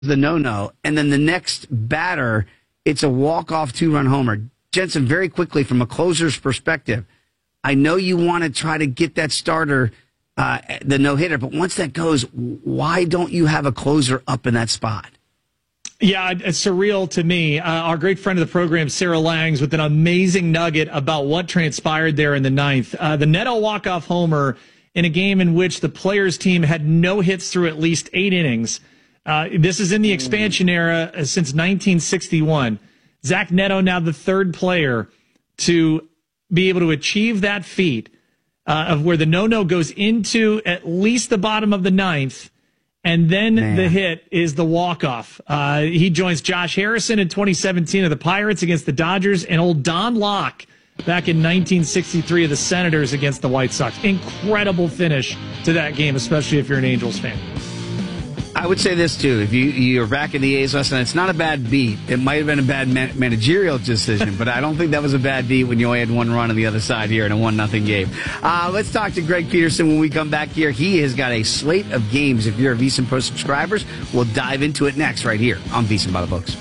the no-no, and then the next batter, it's a walk-off two-run homer. Jensen, very quickly, from a closer's perspective, I know you want to try to get that starter, the no-hitter, but once that goes, why don't you have a closer up in that spot? Yeah, it's surreal to me. Our great friend of the program, Sarah Langs, with an amazing nugget about what transpired there in the ninth. The Neto walk-off homer in a game in which the Players team had no hits through at least 8 innings. This is in the expansion era since 1961. Zach Neto, now the third player to be able to achieve that feat of where the no-no goes into at least the bottom of the ninth, and then the hit is the walk-off. He joins Josh Harrison in 2017 of the Pirates against the Dodgers, and old Don Locke back in 1963 of the Senators against the White Sox. Incredible finish to that game, especially if you're an Angels fan. I would say this, too. If you're back in the A's last night, it's not a bad beat. It might have been a bad managerial decision, but I don't think that was a bad beat when you only had one run on the other side here in a 1-0 game. Let's talk to Greg Peterson when we come back here. He has got a slate of games. If you're a VSiN Pro subscribers, we'll dive into it next right here on VSiN by the Books.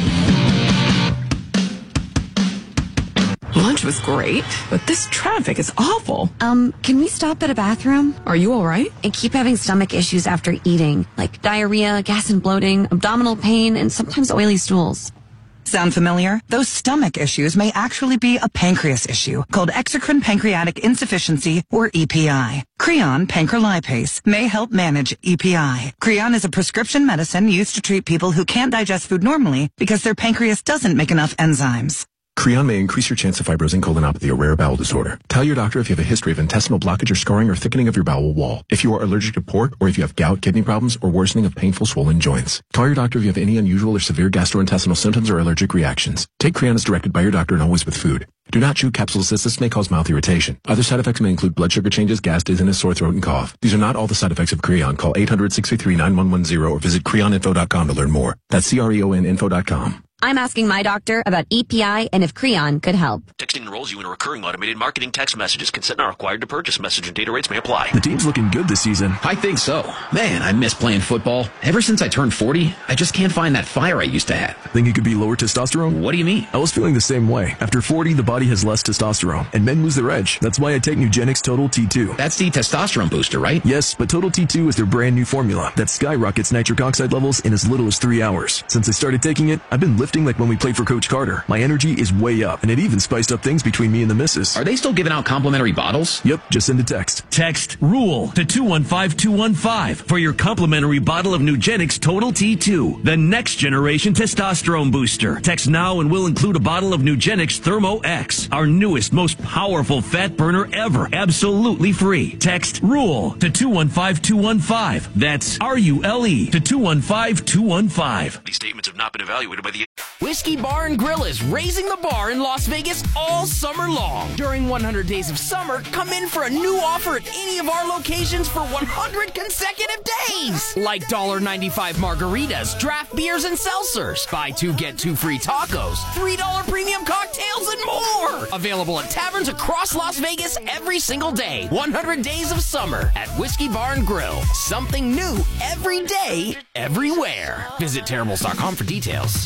Lunch was great, but this traffic is awful. Can we stop at a bathroom? Are you all right? I keep having stomach issues after eating, like diarrhea, gas and bloating, abdominal pain, and sometimes oily stools. Sound familiar? Those stomach issues may actually be a pancreas issue called exocrine pancreatic insufficiency, or EPI. Creon pancrelipase may help manage EPI. Creon is a prescription medicine used to treat people who can't digest food normally because their pancreas doesn't make enough enzymes. Creon may increase your chance of fibrosing colonopathy, a rare bowel disorder. Tell your doctor if you have a history of intestinal blockage or scarring or thickening of your bowel wall. If you are allergic to pork, or if you have gout, kidney problems, or worsening of painful swollen joints. Call your doctor if you have any unusual or severe gastrointestinal symptoms or allergic reactions. Take Creon as directed by your doctor and always with food. Do not chew capsules as this may cause mouth irritation. Other side effects may include blood sugar changes, gas, dizziness, sore throat, and cough. These are not all the side effects of Creon. Call 800-633-9110 or visit creoninfo.com to learn more. That's CREONinfo.com. I'm asking my doctor about EPI and if Creon could help. Texting enrolls you in a recurring automated marketing text messages. Consent not required to purchase. Message and data rates may apply. The team's looking good this season. I think so. Man, I miss playing football. Ever since I turned 40, I just can't find that fire I used to have. Think it could be lower testosterone? What do you mean? I was feeling the same way. After 40, the body has less testosterone, and men lose their edge. That's why I take Nugenix Total T2. That's the testosterone booster, right? Yes, but Total T2 is their brand new formula that skyrockets nitric oxide levels in as little as 3 hours. Since I started taking it, I've been lifting like when we played for Coach Carter. My energy is way up, and it even spiced up things between me and the missus. Are they still giving out complimentary bottles? Yep, just send a text. Text RULE to 215215 for your complimentary bottle of Nugenix Total T2, the next generation testosterone booster. Text now and we'll include a bottle of Nugenix Thermo X, our newest, most powerful fat burner ever, absolutely free. Text RULE to 215215. That's RULE to 215215. These statements have not been evaluated by the Whiskey Bar and Grill is raising the bar in Las Vegas all summer long. During 100 Days of Summer, come in for a new offer at any of our locations for 100 consecutive days. Like $1.95 margaritas, draft beers, and seltzers. Buy 2, get 2 free tacos, $3 premium cocktails, and more. Available at taverns across Las Vegas every single day. 100 Days of Summer at Whiskey Bar and Grill. Something new every day, everywhere. Visit Terribles.com for details.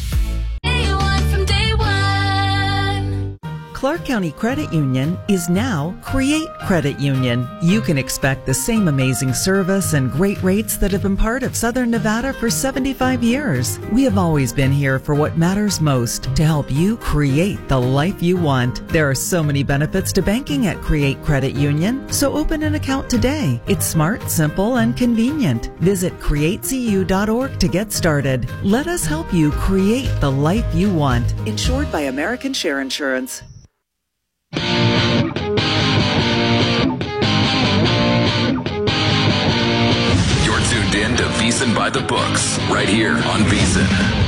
Clark County Credit Union is now Create Credit Union. You can expect the same amazing service and great rates that have been part of Southern Nevada for 75 years. We have always been here for what matters most, to help you create the life you want. There are so many benefits to banking at Create Credit Union, so open an account today. It's smart, simple, and convenient. Visit createcu.org to get started. Let us help you create the life you want. Insured by American Share Insurance. You're tuned in to VSiN by the Books, right here on VSiN.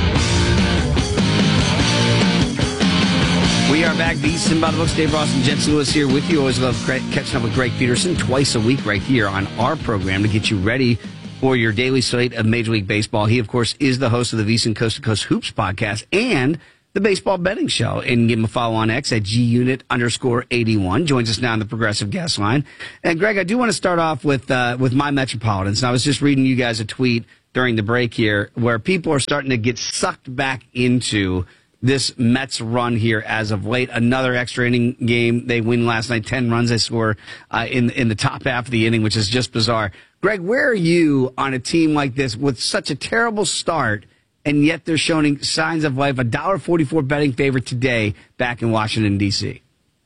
We are back, VSiN by the Books. Dave Ross and Jensen Lewis here with you. Always love catching up with Greg Peterson twice a week right here on our program to get you ready for your daily slate of Major League Baseball. He, of course, is the host of the VSiN Coast to Coast Hoops podcast and the Baseball Betting Show. And give him a follow on X at @GUnit_81. Joins us now on the Progressive Guest Line. And Greg, I do want to start off with my Metropolitans. And I was just reading you guys a tweet during the break here, where people are starting to get sucked back into this Mets run here as of late. Another extra inning game. They win last night, 10 runs they score in the top half of the inning, which is just bizarre. Greg, where are you on a team like this with such a terrible start, and yet they're showing signs of life? $1.44 betting favorite today back in Washington, D.C.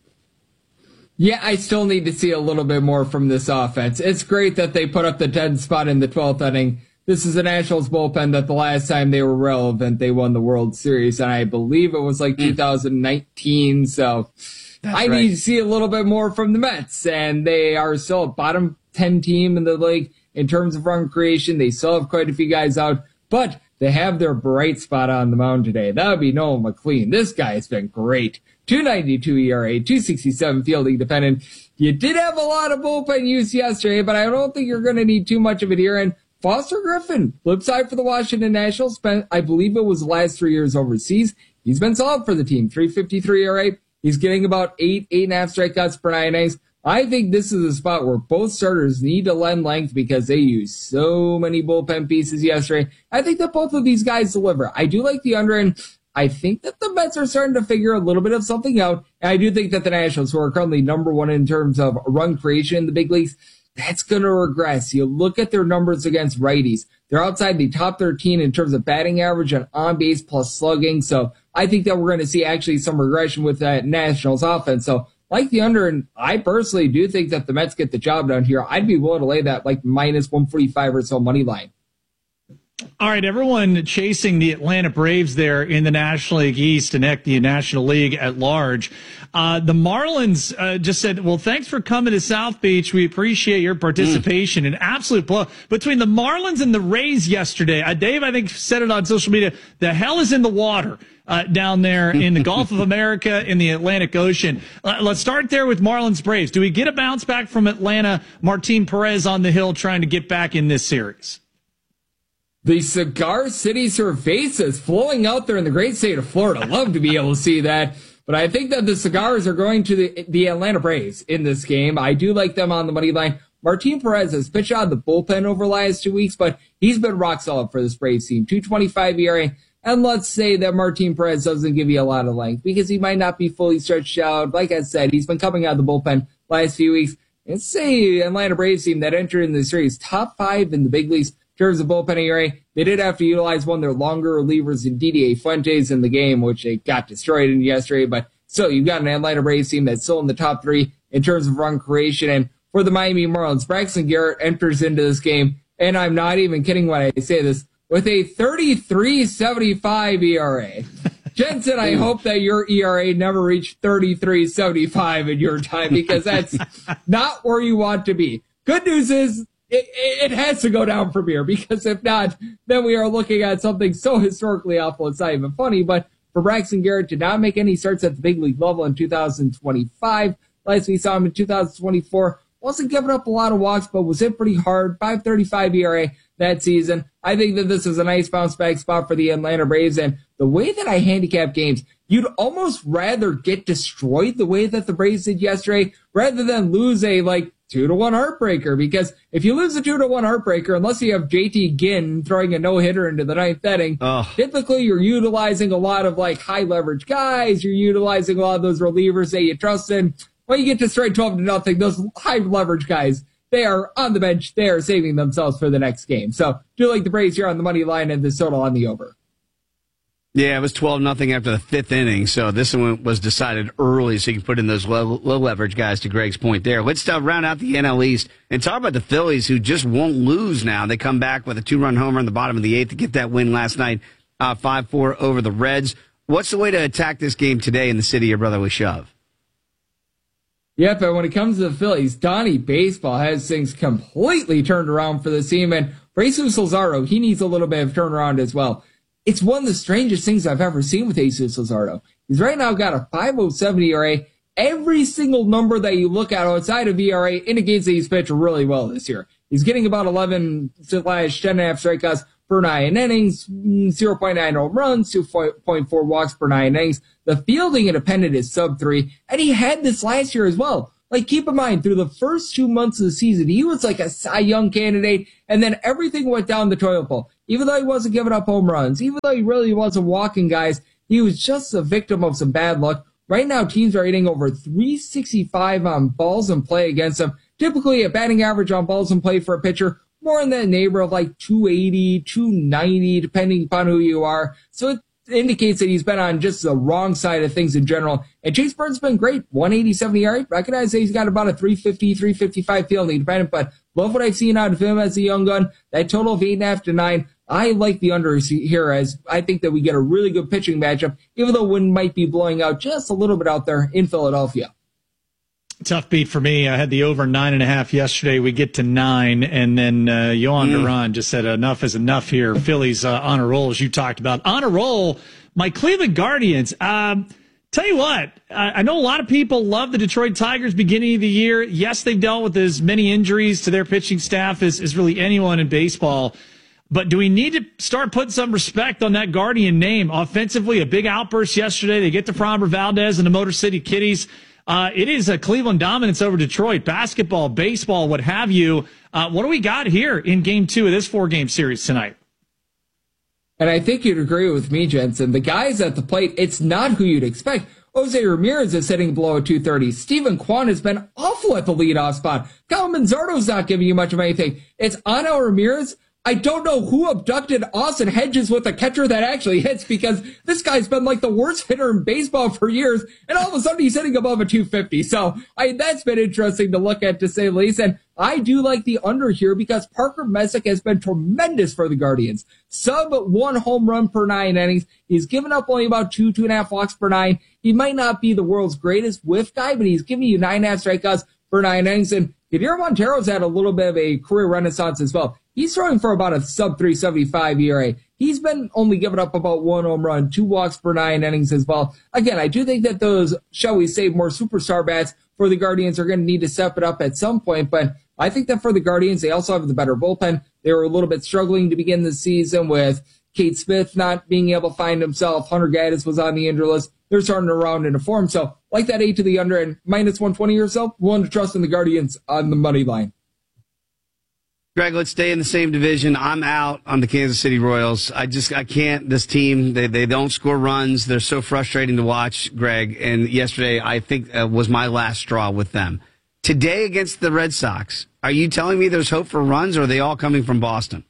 Yeah, I still need to see a little bit more from this offense. It's great that they put up the 10th spot in the 12th inning. This is a Nationals bullpen that the last time they were relevant, they won the World Series, and I believe it was like 2019. So I need to see a little bit more from the Mets, and they are still a bottom 10 team in the league in terms of run creation. They still have quite a few guys out, but they have their bright spot on the mound today. That would be Nolan McLean. This guy has been great. 2.92 ERA, 2.67 fielding dependent. You did have a lot of bullpen use yesterday, but I don't think you're going to need too much of it here. And Foster Griffin, flip side for the Washington Nationals, spent, I believe it was the last 3 years overseas. He's been solid for the team. 3.53 ERA. He's getting about 8.5 strikeouts per 9 innings. I think this is a spot where both starters need to lend length because they used so many bullpen pieces yesterday. I think that both of these guys deliver. I do like the under, and I think that the Mets are starting to figure a little bit of something out. And I do think that the Nationals, who are currently number one in terms of run creation in the big leagues, that's going to regress. You look at their numbers against righties. They're outside the top 13 in terms of batting average and on base plus slugging. So I think that we're going to see actually some regression with that Nationals offense. So like the under, and I personally do think that the Mets get the job done here. I'd be willing to lay that like minus 145 or so money line. All right, everyone chasing the Atlanta Braves there in the National League East and the National League at large. The Marlins just said, well, thanks for coming to South Beach. We appreciate your participation. An absolute blow between the Marlins and the Rays yesterday. Dave, I think, said it on social media. The hell is in the water down there in the Gulf of America, in the Atlantic Ocean. Let's start there with Marlins Braves. Do we get a bounce back from Atlanta? Martin Perez on the hill trying to get back in this series. The Cigar City Cervezas flowing out there in the great state of Florida. Love to be able to see that. But I think that the Cigars are going to the Atlanta Braves in this game. I do like them on the money line. Martin Perez has pitched out of the bullpen over the last 2 weeks, but he's been rock solid for this Braves team. 2.25 ERA. And let's say that Martin Perez doesn't give you a lot of length because he might not be fully stretched out. Like I said, he's been coming out of the bullpen last few weeks. Let's say Atlanta Braves team that entered in the series top 5 in the big leagues in terms of bullpen ERA. They did have to utilize one of their longer relievers in Didier Fuentes in the game, which they got destroyed in yesterday. But still, you've got an Atlanta Braves team that's still in the top 3 in terms of run creation. And for the Miami Marlins, Braxton Garrett enters into this game, and I'm not even kidding when I say this, with a 33.75 ERA. Jensen, I hope that your ERA never reached 33.75 in your time because that's not where you want to be. Good news is, it has to go down from here because if not, then we are looking at something so historically awful it's not even funny. But for Braxton Garrett to not make any starts at the big league level in 2025, last we saw him in 2024, wasn't giving up a lot of walks, but was hit pretty hard. 5.35 ERA that season. I think that this is a nice bounce back spot for the Atlanta Braves. And the way that I handicap games, you'd almost rather get destroyed the way that the Braves did yesterday rather than lose a 2-1 heartbreaker. Because if you lose a 2-1 heartbreaker, unless you have JT Ginn throwing a no-hitter into the 9th inning, typically you're utilizing a lot of high leverage guys. You're utilizing a lot of those relievers that you trust in. When you get destroyed 12-0, those high leverage guys, they are on the bench. They are saving themselves for the next game. So do like the Braves here on the money line and the total on the over. Yeah, it was 12-0 after the 5th inning, so this one was decided early, so you can put in those low leverage guys, to Greg's point there. Let's round out the NL East and talk about the Phillies, who just won't lose now. They come back with a 2-run homer in the bottom of the 8th to get that win last night, 5-4 over the Reds. What's the way to attack this game today in the city of brotherly shove? Yep, and when it comes to the Phillies, Donnie Baseball has things completely turned around for the team, and Jesus Luzardo, he needs a little bit of turnaround as well. It's one of the strangest things I've ever seen with Jesus Luzardo. He's right now got a 5.07 ERA. Every single number that you look at outside of ERA indicates that he's pitched really well this year. He's getting about 11/10.5 strikeouts per 9 innings, 0.9 home runs, 2.4 walks per 9 innings. The fielding independent is sub-3, and he had this last year as well. Keep in mind, through the first 2 months of the season, he was like a Cy Young candidate, and then everything went down the toilet bowl. even though he wasn't giving up home runs, even though he really wasn't walking guys, he was just a victim of some bad luck. Right now, teams are hitting over 365 on balls in play against him. Typically, a batting average on balls in play for a pitcher, more in that neighborhood of like 280, 290, depending upon who you are. So it indicates that he's been on just the wrong side of things in general. And Chase Burns has been great. 187 ERA. Recognize that he's got about a 350, 355 fielding dependent, but love what I've seen out of him as a young gun. That total of 8.5 to 9. I like the unders here, as I think that we get a really good pitching matchup, even though one might be blowing out just a little bit out there in Philadelphia. Tough beat for me. I had the over 9.5 yesterday. We get to 9, and then Yohan Duran just said enough is enough here. Phillies on a roll, as you talked about. On a roll, my Cleveland Guardians. Tell you what, I know a lot of people love the Detroit Tigers beginning of the year. Yes, they've dealt with as many injuries to their pitching staff as really anyone in baseball. But do we need to start putting some respect on that Guardian name? Offensively, a big outburst yesterday. They get to Framber Valdez and the Motor City Kitties. It is a Cleveland dominance over Detroit. Basketball, baseball, what have you. What do we got here in Game 2 of this 4-game series tonight? And I think you'd agree with me, Jensen. The guys at the plate, it's not who you'd expect. Jose Ramirez is hitting below a 230. Steven Kwan has been awful at the leadoff spot. Kyle Manzardo's not giving you much of anything. It's Angel Ramirez. I don't know who abducted Austin Hedges with a catcher that actually hits, because this guy's been like the worst hitter in baseball for years, and all of a sudden he's hitting above a 250. So that's been interesting to look at, to say the least. And I do like the under here because Parker Messick has been tremendous for the Guardians. Sub 1 home run per 9 innings. He's given up only about 2.5 walks per 9. He might not be the world's greatest whiff guy, but he's giving you 9.5 strikeouts per 9 innings. And Yadier Montero's had a little bit of a career renaissance as well. He's throwing for about a sub 375 ERA. He's been only giving up about 1 home run, 2 walks per 9 innings as well. Again, I do think that those, shall we say, more superstar bats for the Guardians are going to need to step it up at some point. But I think that for the Guardians, they also have the better bullpen. They were a little bit struggling to begin the season with Cade Smith not being able to find himself. Hunter Gaddis was on the injury list. They're starting to round into form. So like that 8 to the under and minus 120 or so, willing to trust in the Guardians on the money line. Greg, let's stay in the same division. I'm out on the Kansas City Royals. I can't. This team, they don't score runs. They're so frustrating to watch, Greg. And yesterday, I think, was my last straw with them. Today against the Red Sox, are you telling me there's hope for runs, or are they all coming from Boston?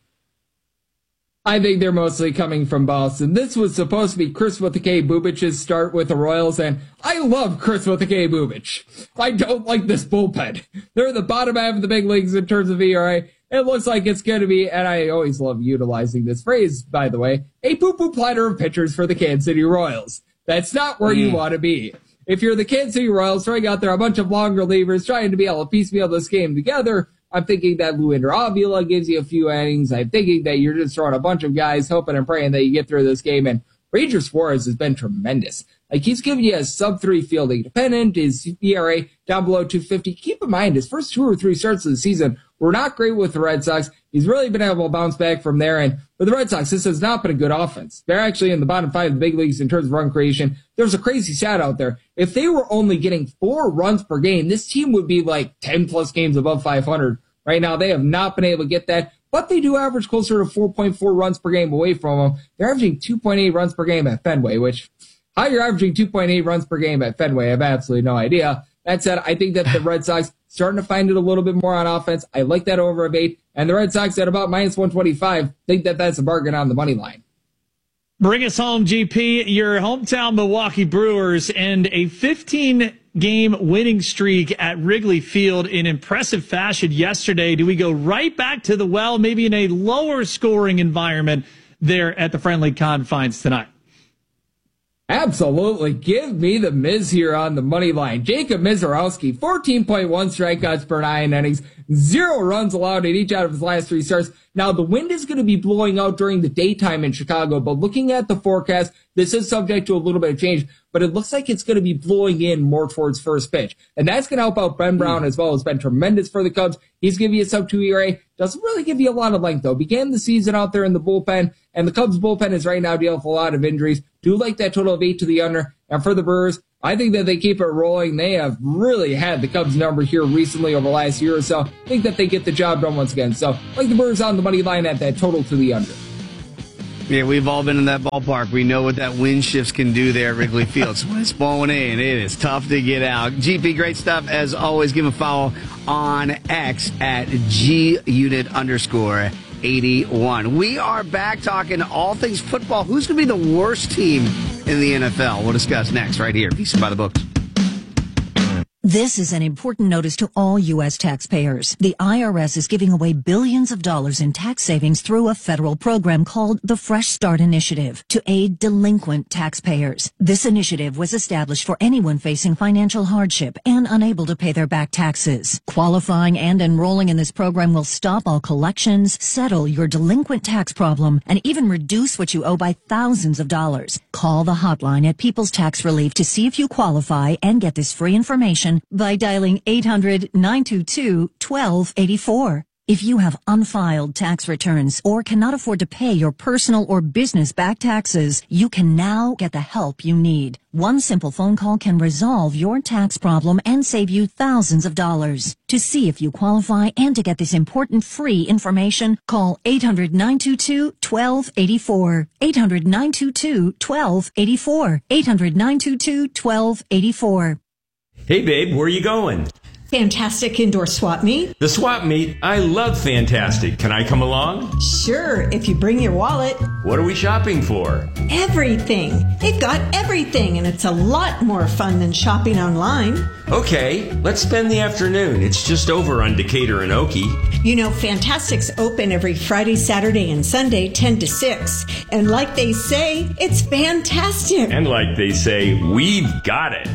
I think they're mostly coming from Boston. This was supposed to be Chris with the K. Bubic's start with the Royals, and I love Chris with the K. Bubic. I don't like this bullpen. They're the bottom half of the big leagues in terms of ERA. It looks like it's going to be, and I always love utilizing this phrase, by the way, a poo-poo platter of pitchers for the Kansas City Royals. That's not where you want to be. If you're the Kansas City Royals throwing out there a bunch of long relievers trying to be able to piecemeal this game together, I'm thinking that Luinder Avila gives you a few innings. I'm thinking that you're just throwing a bunch of guys hoping and praying that you get through this game. And Ranger Suarez has been tremendous. Like, he's giving you a sub-3 fielding dependent, his ERA down below 250. Keep in mind, his first 2 or 3 starts of the season were not great with the Red Sox. He's really been able to bounce back from there. And for the Red Sox, this has not been a good offense. They're actually in the bottom 5 of the big leagues in terms of run creation. There's a crazy stat out there. If they were only getting 4 runs per game, this team would be like 10-plus games above 500. Right now, they have not been able to get that. But they do average closer to 4.4 runs per game away from them. They're averaging 2.8 runs per game at Fenway, which, how you're averaging 2.8 runs per game at Fenway, I have absolutely no idea. That said, I think that the Red Sox starting to find it a little bit more on offense. I like that over a 8. And the Red Sox at about minus 125, think that that's a bargain on the money line. Bring us home, GP. Your hometown Milwaukee Brewers end a 15-game winning streak at Wrigley Field in impressive fashion yesterday. Do we go right back to the well, maybe in a lower scoring environment there at the friendly confines tonight? Absolutely. Give me the Miz here on the money line. Jacob Mizorowski, 14.1 strikeouts per 9 innings, 0 runs allowed in each out of his last 3 starts. Now, the wind is going to be blowing out during the daytime in Chicago, but looking at the forecast, this is subject to a little bit of change, but it looks like it's going to be blowing in more towards first pitch. And that's going to help out Ben Brown as well. It's been tremendous for the Cubs. He's giving you a sub-2 ERA. Doesn't really give you a lot of length, though. Began the season out there in the bullpen, and the Cubs bullpen is right now dealing with a lot of injuries. Do like that total of 8 to the under. And for the Brewers, I think that they keep it rolling. They have really had the Cubs number here recently over the last year or so. I think that they get the job done once again. So, like the Brewers on the money line at that total to the under. Yeah, we've all been in that ballpark. We know what that wind shifts can do there at Wrigley Field. So when it's blowing in, it is tough to get out. GP, great stuff. As always, give a follow on X at @G_unit_81. We are back talking all things football. Who's going to be the worst team in the NFL? We'll discuss next right here. Peace by the books. This is an important notice to all U.S. taxpayers. The IRS is giving away billions of dollars in tax savings through a federal program called the Fresh Start Initiative to aid delinquent taxpayers. This initiative was established for anyone facing financial hardship and unable to pay their back taxes. Qualifying and enrolling in this program will stop all collections, settle your delinquent tax problem, and even reduce what you owe by thousands of dollars. Call the hotline at People's Tax Relief to see if you qualify and get this free information by dialing 800-922-1284. If you have unfiled tax returns or cannot afford to pay your personal or business back taxes, you can now get the help you need. One simple phone call can resolve your tax problem and save you thousands of dollars. To see if you qualify and to get this important free information, call 800-922-1284. 800-922-1284. 800-922-1284. Hey, babe, where are you going? Fantastic Indoor Swap Meet. The swap meet? I love Fantastic. Can I come along? Sure, if you bring your wallet. What are we shopping for? Everything. They've got everything, and it's a lot more fun than shopping online. Okay, let's spend the afternoon. It's just over on Decatur and Okie. You know, Fantastic's open every Friday, Saturday, and Sunday, 10 to 6. And like they say, it's fantastic. And like they say, we've got it.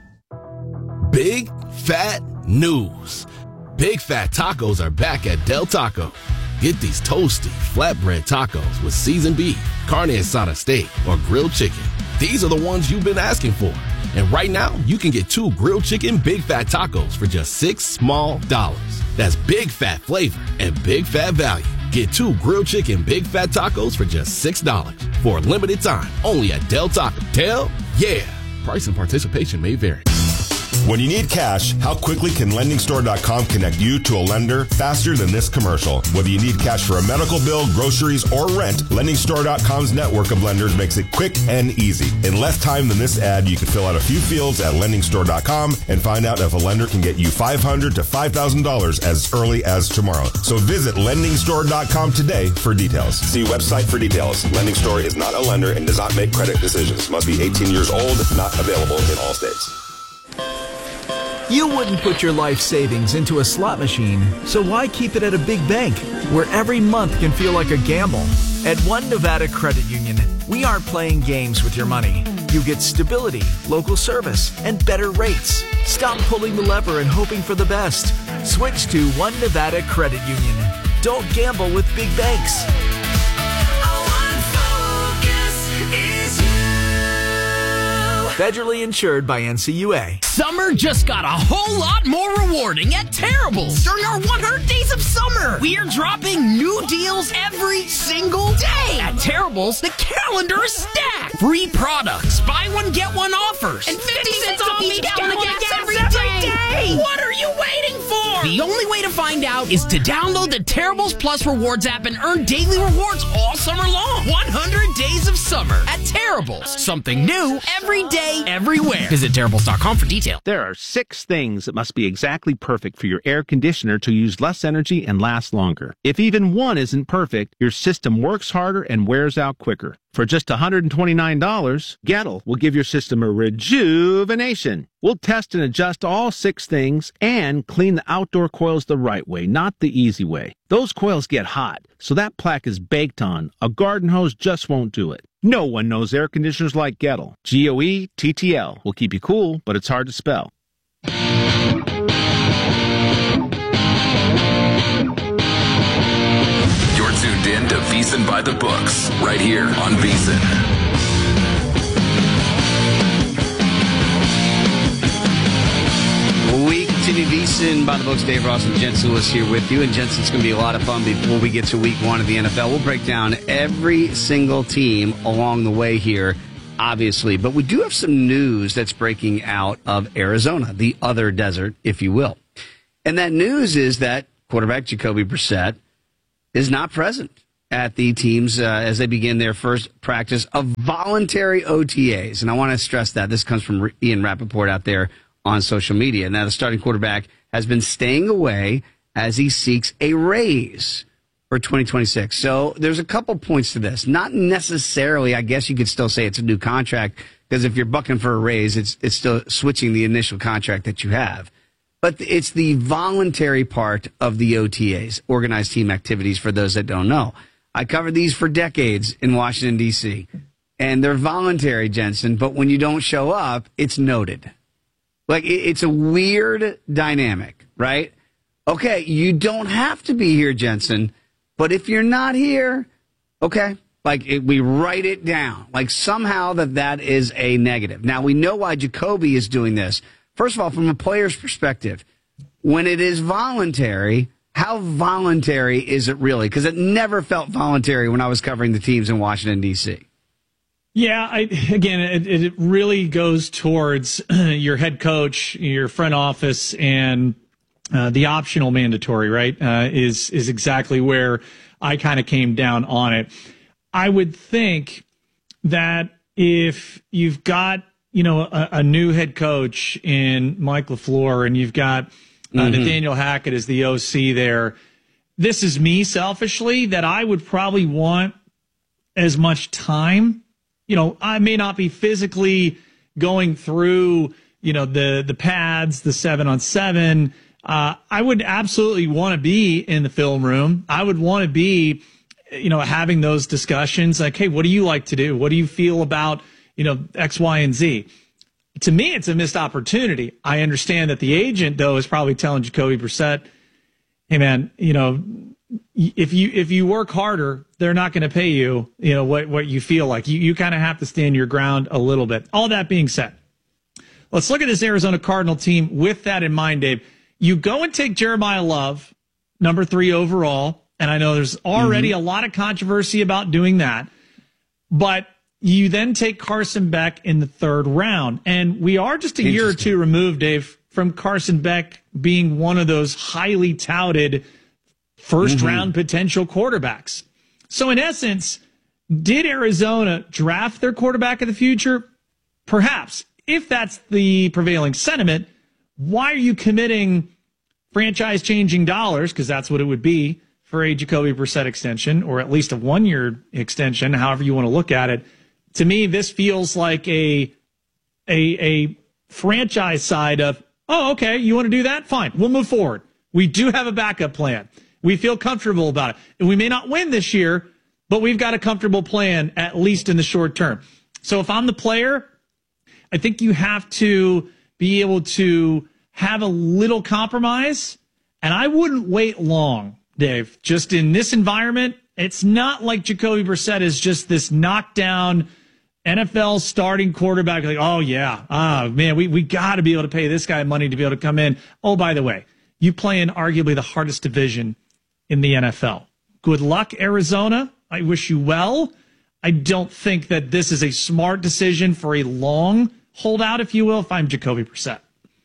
Big fat news. Big Fat Tacos are back at Del Taco. Get these toasty, flatbread tacos with seasoned beef, carne asada steak, or grilled chicken. These are the ones you've been asking for. And right now, you can get 2 grilled chicken Big Fat Tacos for just $6 small. That's big fat flavor and big fat value. Get 2 grilled chicken Big Fat Tacos for just $6 for a limited time only at Del Taco. Del, yeah. Price and participation may vary. When you need cash, how quickly can LendingStore.com connect you to a lender faster than this commercial? Whether you need cash for a medical bill, groceries, or rent, LendingStore.com's network of lenders makes it quick and easy. In less time than this ad, you can fill out a few fields at LendingStore.com and find out if a lender can get you $500 to $5,000 as early as tomorrow. So visit LendingStore.com today for details. See website for details. Lending Store is not a lender and does not make credit decisions. Must be 18 years old, not available in all states. You wouldn't put your life savings into a slot machine, so why keep it at a big bank, where every month can feel like a gamble? At One Nevada Credit Union, we aren't playing games with your money. You get stability, local service, and better rates. Stop pulling the lever and hoping for the best. Switch to One Nevada Credit Union. Don't gamble with big banks. Federally insured by NCUA. Summer just got a whole lot more rewarding at Terrible's during our 100 Days of Summer. We are dropping new deals every single day. At Terrible's, the calendar is stacked. Free products, buy one, get one offers, and 50 cents off each gallon of gas every day. What are you waiting for? The only way to find out is to download the Terrible's Plus Rewards app and earn daily rewards all summer long. 100 Days of Summer at Terrible's. Something new every day, everywhere. Visit Terrible's.com for details. There are 6 things that must be exactly perfect for your air conditioner to use less energy and last longer. If even one isn't perfect, your system works harder and wears out quicker. For just $129, Gettle will give your system a rejuvenation. We'll test and adjust all 6 things and clean the outdoor coils the right way, not the easy way. Those coils get hot, so that plaque is baked on. A garden hose just won't do it. No one knows air conditioners like Gettle. Goettl will keep you cool, but it's hard to spell. You're tuned in to VEASAN by the Books, right here on VEASAN. We continue VEASAN by the Books. Dave Ross and Jensen Lewis here with you. And Jensen, it's going to be a lot of fun before we get to week 1 of the NFL. We'll break down every single team along the way here, obviously. But we do have some news that's breaking out of Arizona, the other desert, if you will. And that news is that quarterback Jacoby Brissett is not present at the teams as they begin their first practice of voluntary OTAs. And I want to stress that. This comes from Ian Rappaport out there on social media. Now, the starting quarterback has been staying away as he seeks a raise for 2026. So there's a couple points to this. Not necessarily, I guess you could still say it's a new contract, because if you're bucking for a raise, it's still switching the initial contract that you have. But it's the voluntary part of the OTAs, organized team activities, for those that don't know. I covered these for decades in Washington, D.C., and they're voluntary, Jensen, but when you don't show up, it's noted. Like, it's a weird dynamic, right? Okay, you don't have to be here, Jensen, but if you're not here, okay, we write it down. Like, somehow that is a negative. Now, we know why Jacoby is doing this. First of all, from a player's perspective, when it is voluntary, how voluntary is it really? Because it never felt voluntary when I was covering the teams in Washington, D.C. Yeah, it really goes towards your head coach, your front office, and the optional mandatory, right, is exactly where I kind of came down on it. I would think that if you've got, a new head coach in Mike LaFleur, and you've got Nathaniel Hackett as the OC there, this is me selfishly, that I would probably want as much time. I may not be physically going through, the pads, the 7-on-7. I would absolutely want to be in the film room. I would want to be, having those discussions like, hey, what do you like to do? What do you feel about, X, Y, and Z? To me, it's a missed opportunity. I understand that the agent, though, is probably telling Jacoby Brissett, hey, man, if you work harder, they're not going to pay you, what you feel like. You kind of have to stand your ground a little bit. All that being said, let's look at this Arizona Cardinal team with that in mind, Dave. You go and take Jeremiah Love, number 3 overall, and I know there's already a lot of controversy about doing that, but you then take Carson Beck in the 3rd round. And we are just a year or two removed, Dave, from Carson Beck being one of those highly touted first-round potential quarterbacks. So, in essence, did Arizona draft their quarterback of the future? Perhaps. If that's the prevailing sentiment, why are you committing franchise-changing dollars, because that's what it would be, for a Jacoby Brissett extension, or at least a 1-year extension, however you want to look at it? To me, this feels like a franchise side of, oh, okay, you want to do that? Fine, we'll move forward. We do have a backup plan. We feel comfortable about it. And we may not win this year, but we've got a comfortable plan, at least in the short term. So if I'm the player, I think you have to be able to have a little compromise. And I wouldn't wait long, Dave. Just in this environment, it's not like Jacoby Brissett is just this knockdown NFL starting quarterback. Like, oh, yeah, man, we got to be able to pay this guy money to be able to come in. Oh, by the way, you play in arguably the hardest division in the NFL. Good luck, Arizona. I wish you well. I don't think that this is a smart decision for a long holdout, if you will, if I'm Jacoby Brissett.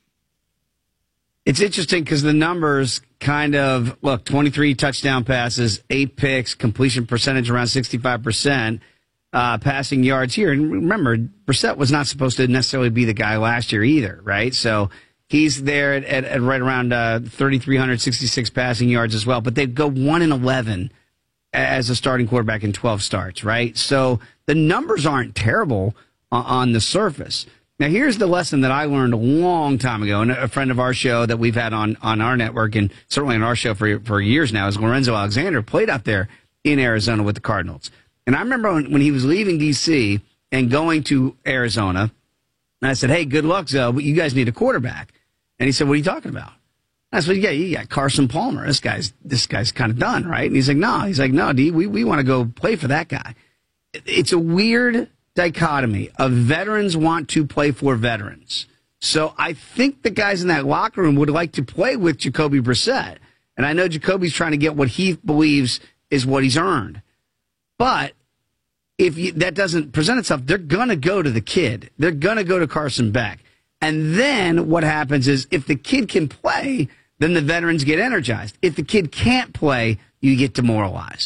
It's interesting because the numbers kind of, look, 23 touchdown passes, 8 picks, completion percentage around 65%, passing yards here. And remember, Brissett was not supposed to necessarily be the guy last year either, right? So he's there at right around 3,366 passing yards as well. But they'd go 1-11 as a starting quarterback in 12 starts, right? So the numbers aren't terrible on the surface. Now, here's the lesson that I learned a long time ago, and a friend of our show that we've had on our network, and certainly on our show for years now, is Lorenzo Alexander, played out there in Arizona with the Cardinals. And I remember when he was leaving D.C. and going to Arizona, and I said, hey, good luck, Zoe, but you guys need a quarterback. And he said, what are you talking about? And I said, yeah, you got Carson Palmer. This guy's kind of done, right? And he's like, no, D, we want to go play for that guy. It's a weird dichotomy of veterans want to play for veterans. So I think the guys in that locker room would like to play with Jacoby Brissett. And I know Jacoby's trying to get what he believes is what he's earned. But if that doesn't present itself, they're going to go to the kid. They're going to go to Carson Beck. And then what happens is if the kid can play, then the veterans get energized. If the kid can't play, you get demoralized.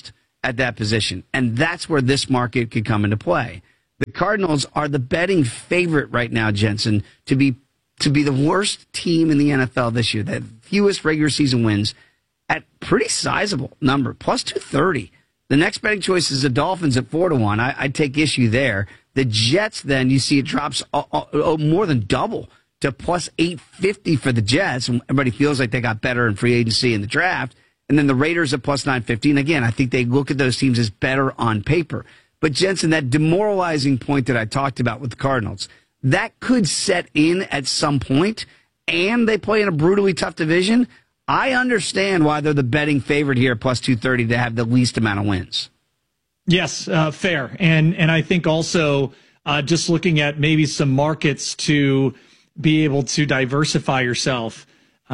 at that position. And that's where this market could come into play. The Cardinals are the betting favorite right now, Jensen, to be the worst team in the NFL this year, the fewest regular season wins at pretty sizable number, plus 230. The next betting choice is the Dolphins at 4-1. I'd take issue there. The Jets, then, you see it drops more than double to plus 850 for the Jets. And everybody feels like they got better in free agency in the draft. And then the Raiders at plus 950. And again, I think they look at those teams as better on paper. But Jensen, that demoralizing point that I talked about with the Cardinals, that could set in at some point, and they play in a brutally tough division. I understand why they're the betting favorite here, plus 230, to have the least amount of wins. Yes, fair. And I think also just looking at maybe some markets to be able to diversify yourself,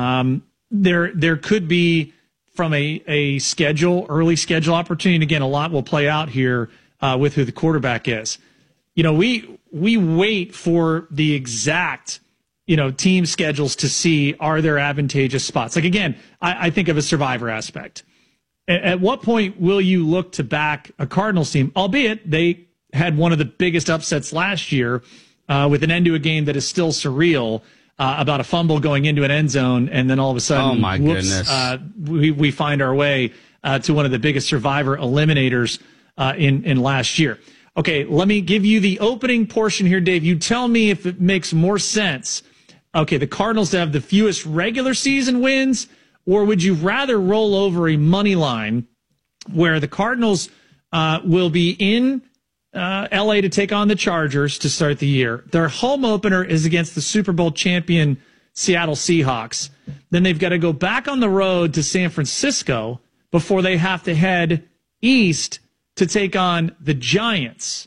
there could be from a early schedule opportunity. And again, a lot will play out here with who the quarterback is. You know, we wait for the exact, team schedules to see, are there advantageous spots? Like, again, I think of a survivor aspect. At what point will you look to back a Cardinals team, albeit they had one of the biggest upsets last year with an end to a game that is still surreal about a fumble going into an end zone, and then all of a sudden, goodness, we find our way to one of the biggest survivor eliminators in last year. Okay, let me give you the opening portion here, Dave. You tell me if it makes more sense. Okay, the Cardinals to have the fewest regular season wins, or would you rather roll over a money line where the Cardinals will be in L.A. to take on the Chargers to start the year? Their home opener is against the Super Bowl champion Seattle Seahawks. Then they've got to go back on the road to San Francisco before they have to head east to take on the Giants.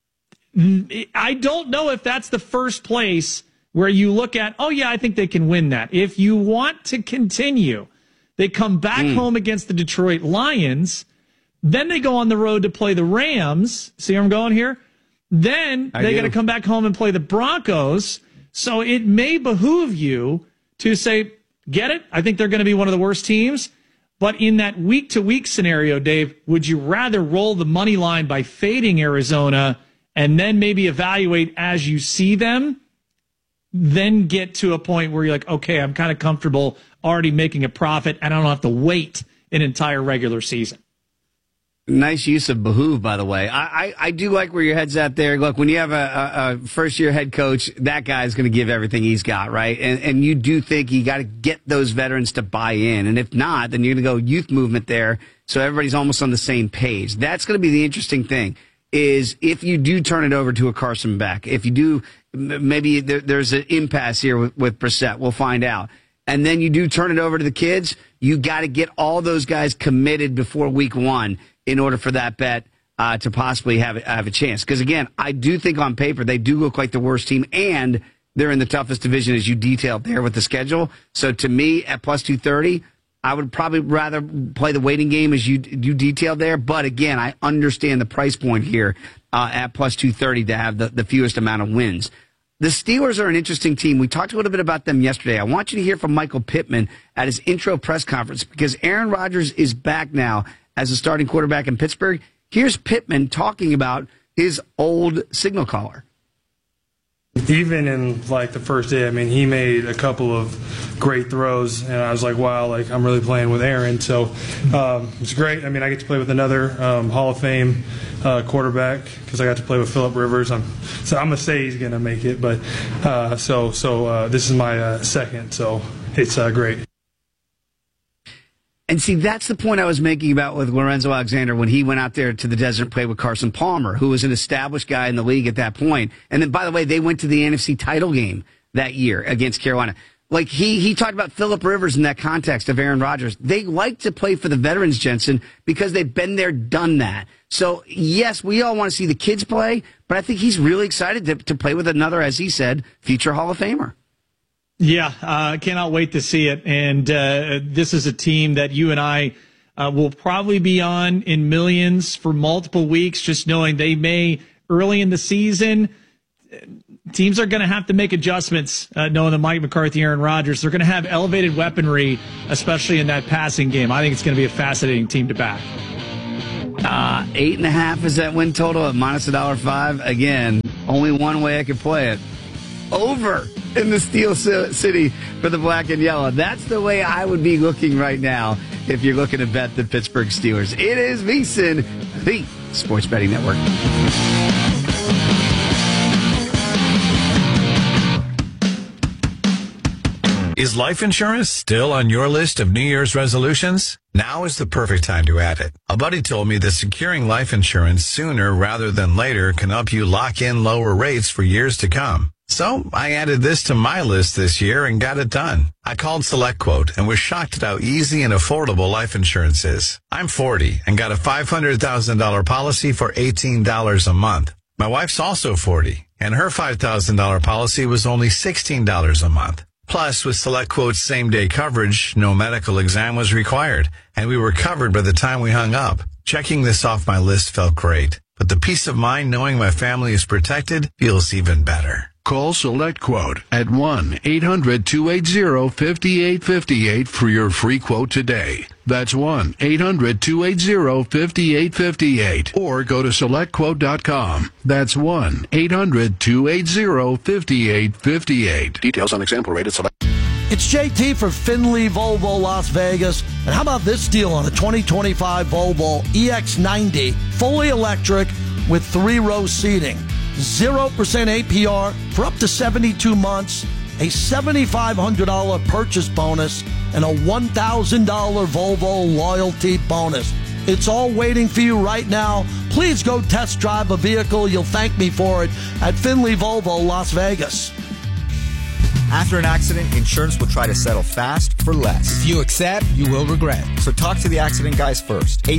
I don't know if that's the first place where you look at, oh, yeah, I think they can win that. If you want to continue, they come back home against the Detroit Lions. Then they go on the road to play the Rams. See where I'm going here? Then they got to come back home and play the Broncos. So it may behoove you to say, get it? I think they're going to be one of the worst teams. But in that week-to-week scenario, Dave, would you rather roll the money line by fading Arizona and then maybe evaluate as you see them, then get to a point where you're like, okay, I'm kind of comfortable already making a profit and I don't have to wait an entire regular season? Nice use of behoove, by the way. I do like where your head's at there. Look, when you have a first-year head coach, that guy's going to give everything he's got, right? And you do think you got to get those veterans to buy in. And if not, then you're going to go youth movement there so everybody's almost on the same page. That's going to be the interesting thing, is if you do turn it over to a Carson Beck, if you do, maybe there's an impasse here with Brissett. We'll find out. And then you do turn it over to the kids, you got to get all those guys committed before week one in order for that bet to possibly have a chance. Because, again, I do think on paper they do look like the worst team, and they're in the toughest division, as you detailed there with the schedule. So, to me, at plus 230, I would probably rather play the waiting game as you detailed there. But, again, I understand the price point here at plus 230 to have the fewest amount of wins. The Steelers are an interesting team. We talked a little bit about them yesterday. I want you to hear from Michael Pittman at his intro press conference because Aaron Rodgers is back now as a starting quarterback in Pittsburgh. Here's Pittman talking about his old signal caller. Even in like the first day, I mean, he made a couple of great throws, and I was like, wow, like I'm really playing with Aaron. So it's great. I mean, I get to play with another Hall of Fame quarterback because I got to play with Phillip Rivers. So I'm gonna say he's gonna make it, but so this is my second, so it's great. And see, that's the point I was making about with Lorenzo Alexander when he went out there to the desert and played with Carson Palmer, who was an established guy in the league at that point. And then, by the way, they went to the NFC title game that year against Carolina. Like, he talked about Phillip Rivers in that context of Aaron Rodgers. They like to play for the veterans, Jensen, because they've been there, done that. So, yes, we all want to see the kids play, but I think he's really excited to play with another, as he said, future Hall of Famer. Yeah, cannot wait to see it. And this is a team that you and I will probably be on in millions for multiple weeks, just knowing they may, early in the season, teams are going to have to make adjustments, knowing that Mike McCarthy, Aaron Rodgers, they're going to have elevated weaponry, especially in that passing game. I think it's going to be a fascinating team to back. 8.5 is that win total at minus $1.05. Again, only one way I could play it. Over in the Steel City for the black and yellow. That's the way I would be looking right now if you're looking to bet the Pittsburgh Steelers. It is VSiN, the Sports Betting Network. Is life insurance still on your list of New Year's resolutions? Now is the perfect time to add it. A buddy told me that securing life insurance sooner rather than later can help you lock in lower rates for years to come. So I added this to my list this year and got it done. I called SelectQuote and was shocked at how easy and affordable life insurance is. I'm 40 and got a $500,000 policy for $18 a month. My wife's also 40 and her $5,000 policy was only $16 a month. Plus, with SelectQuote's same-day coverage, no medical exam was required, and we were covered by the time we hung up. Checking this off my list felt great, but the peace of mind knowing my family is protected feels even better. Call SelectQuote at 1-800-280-5858 for your free quote today. That's 1-800-280-5858. Or go to SelectQuote.com. That's 1-800-280-5858. Details on example rated Select. It's JT for Finley Volvo Las Vegas. And how about this deal on a 2025 Volvo EX90, fully electric with 3-row seating? 0% APR for up to 72 months, a $7,500 purchase bonus, and a $1,000 Volvo loyalty bonus. It's all waiting for you right now. Please go test drive a vehicle. You'll thank me for it at Finley Volvo Las Vegas. After an accident, insurance will try to settle fast for less. If you accept, you will regret. So talk to the accident guys first.